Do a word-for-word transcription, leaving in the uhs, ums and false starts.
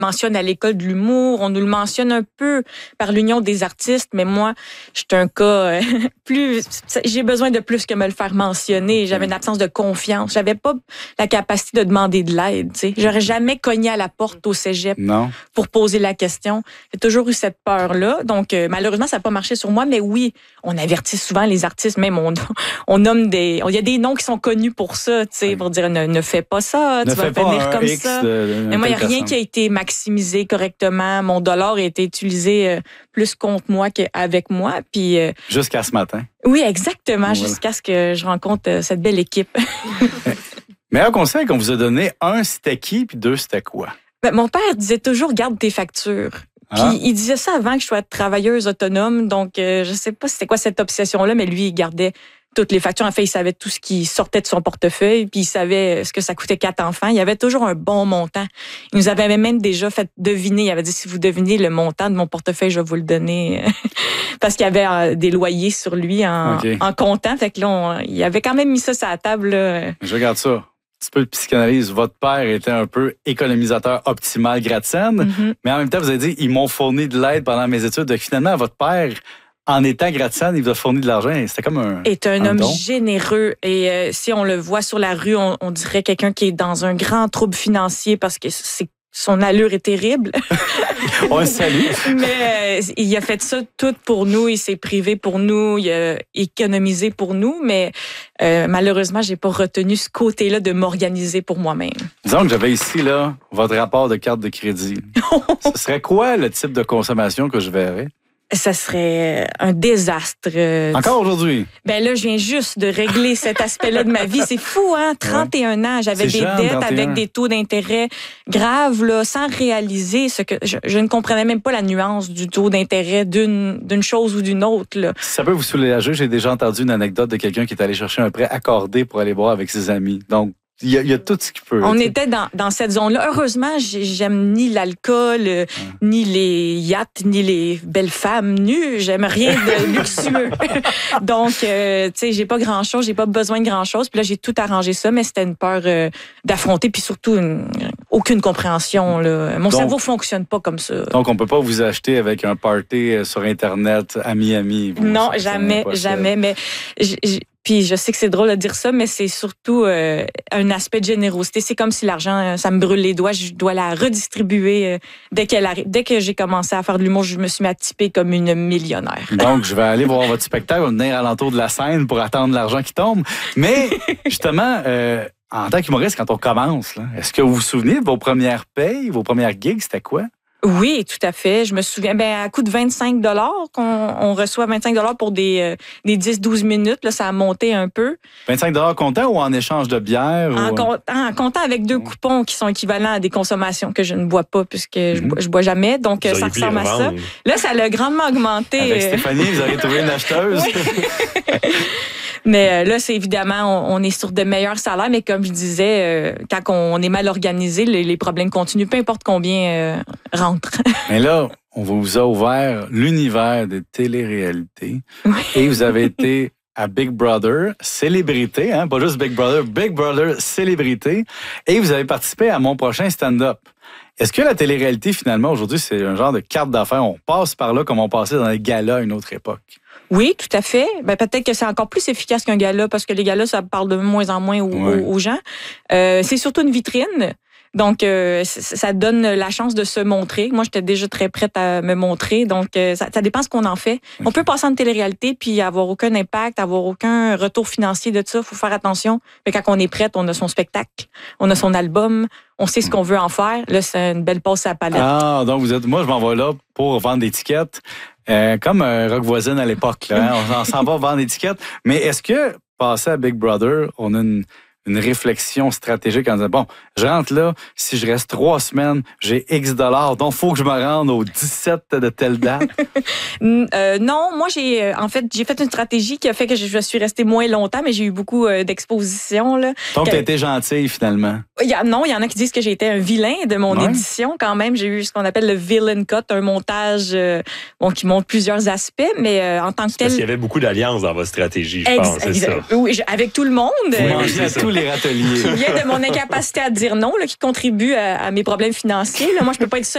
mentionne à l'école de l'humour, on nous le mentionne un peu par l'Union des artistes, mais moi, je suis un cas euh, plus... J'ai besoin de plus que me le faire mentionner. J'avais une absence de confiance. J'avais pas la capacité de demander de l'aide. Tu sais. J'aurais jamais cogné à la porte au cégep non. pour poser la question. J'ai toujours eu cette peur-là. Donc, euh, malheureusement, ça n'a pas marché sur moi, mais oui, on avertit souvent les artistes, même on, on nomme des... Il y a des noms qui sont connus pour ça, tu sais, pour dire ne, ne fais pas ça, ne tu vas finir comme X ça. De, de mais moi, il n'y a rien personne. qui a été maximisé correctement. Mon dollar a été utilisé euh, plus contre moi qu'avec moi. Puis, euh, jusqu'à ce matin. Oui, exactement, voilà. Jusqu'à ce que je rencontre euh, cette belle équipe. Meilleur conseil qu'on vous a donné, un, c'était qui, puis deux, c'était quoi? Ben, mon père disait toujours, garde tes factures. Puis ah. il disait ça avant que je sois travailleuse autonome. Donc, euh, je sais pas c'était quoi cette obsession-là, mais lui, il gardait toutes les factures. En fait, il savait tout ce qui sortait de son portefeuille, puis il savait ce que ça coûtait quatre enfants. Il y avait toujours un bon montant. Il nous avait même déjà fait deviner. Il avait dit, si vous devinez le montant de mon portefeuille, je vais vous le donner. Parce qu'il y avait des loyers sur lui en, okay. en comptant. Fait que là, on, il avait quand même mis ça sur la table. Là. Je regarde ça. Un petit peu de psychanalyse. Votre père était un peu économisateur optimal gratte-ciel, mm-hmm. mais en même temps, vous avez dit, ils m'ont fourni de l'aide pendant mes études. Donc, finalement, votre père, en étant gratte-ciel, il vous a fourni de l'argent. C'était comme un est un, un homme don. généreux. Et euh, si on le voit sur la rue, on, on dirait quelqu'un qui est dans un grand trouble financier parce que c'est son allure est terrible. On le salue. Mais euh, il a fait ça tout pour nous. Il s'est privé pour nous. Il a économisé pour nous. Mais euh, malheureusement, j'ai pas retenu ce côté-là de m'organiser pour moi-même. Disons que j'avais ici là votre rapport de carte de crédit. Ce serait quoi le type de consommation que je verrais? Ça serait un désastre. Encore aujourd'hui? Ben là, je viens juste de régler cet aspect-là de ma vie. C'est fou, hein? trente et un ans, j'avais des jeune, dettes trente et un. Avec des taux d'intérêt graves, là, sans réaliser ce que... Je, je ne comprenais même pas la nuance du taux d'intérêt d'une, d'une chose ou d'une autre, là. Si ça peut vous soulager, j'ai déjà entendu une anecdote de quelqu'un qui est allé chercher un prêt accordé pour aller boire avec ses amis. Donc, Il y, a, il y a tout ce qui peut. On était dans, dans cette zone-là. Heureusement, j'aime ni l'alcool, ouais. ni les yachts, ni les belles femmes nues. J'aime rien de luxueux. Donc, euh, tu sais, j'ai pas grand-chose, j'ai pas besoin de grand-chose. Puis là, j'ai tout arrangé ça, mais c'était une peur euh, d'affronter, puis surtout une, aucune compréhension. Là. Mon donc, cerveau fonctionne pas comme ça. Donc, on peut pas vous acheter avec un party sur Internet à Miami. Vous, non, ça, jamais, jamais. Mais j', j', Puis je sais que c'est drôle de dire ça, mais c'est surtout euh, un aspect de générosité. C'est comme si l'argent, ça me brûle les doigts, je dois la redistribuer euh, dès qu'elle arrive. Dès que j'ai commencé à faire de l'humour, je me suis mis à typer comme une millionnaire. Donc, je vais aller voir votre spectacle, venir alentour de la scène pour attendre l'argent qui tombe. Mais justement, euh, en tant qu'humoriste, quand on commence, là, est-ce que vous vous souvenez de vos premières payes, vos premières gigs, c'était quoi? Oui, tout à fait. Je me souviens, ben à coût de vingt-cinq dollars qu'on on reçoit vingt-cinq dollars pour des, euh, des dix douze minutes. Là, ça a monté un peu. vingt-cinq dollars comptant ou en échange de bière? En, ou... comptant, en comptant avec deux coupons qui sont équivalents à des consommations que je ne bois pas puisque mm-hmm. je, bois, je bois jamais. Donc, vous ça ressemble à ça. Là, ça a grandement augmenté. Avec Stéphanie, vous avez trouvé une acheteuse? Mais euh, là, c'est évidemment, on, on est sur de meilleurs salaires, mais comme je disais, euh, quand on est mal organisé, les, les problèmes continuent, peu importe combien euh, rentrent. Mais là, on vous a ouvert l'univers des téléréalités oui. et vous avez été à Big Brother, célébrité, hein, pas juste Big Brother, Big Brother, célébrité, et vous avez participé à mon prochain stand-up. Est-ce que la télé-réalité, finalement, aujourd'hui, c'est un genre de carte d'affaires? On passe par là comme on passait dans les galas à une autre époque. Oui, tout à fait. Ben, peut-être que c'est encore plus efficace qu'un gala parce que les galas, ça parle de moins en moins aux, ouais. aux, aux gens. Euh, c'est surtout une vitrine. Donc, euh, ça donne la chance de se montrer. Moi, j'étais déjà très prête à me montrer. Donc, euh, ça, ça dépend ce qu'on en fait. Okay. On peut passer en télé-réalité puis avoir aucun impact, avoir aucun retour financier de ça. Il faut faire attention. Mais quand on est prête, on a son spectacle, on a son album, on sait ce qu'on veut en faire. Là, c'est une belle passe à la palette. Ah, donc vous êtes, moi, je m'en vais là pour vendre des tickets. Euh, comme euh, Rock Voisine à l'époque. Là, hein? On s'en va vendre des tickets. Mais est-ce que, passer à Big Brother, on a une... une réflexion stratégique en disant, bon, je rentre là, si je reste trois semaines, j'ai X dollars, donc il faut que je me rende au dix-sept de telle date? euh, non, moi, j'ai en fait, j'ai fait une stratégie qui a fait que je suis restée moins longtemps, mais j'ai eu beaucoup euh, d'expositions. Là. Donc, tu as été gentille, finalement. Il y a, non, il y en a qui disent que j'ai été un vilain de mon ouais. édition quand même. J'ai eu ce qu'on appelle le villain cut, un montage euh, bon, qui montre plusieurs aspects, mais euh, en tant que tel... Parce qu'il y avait beaucoup d'alliances dans votre stratégie, je Ex- pense, c'est ça. Oui, avec tout le monde. Vous mangez à tous les râteliers. Qui vient de mon incapacité à dire non, là, qui contribue à, à mes problèmes financiers. Là. Moi, je peux pas être seule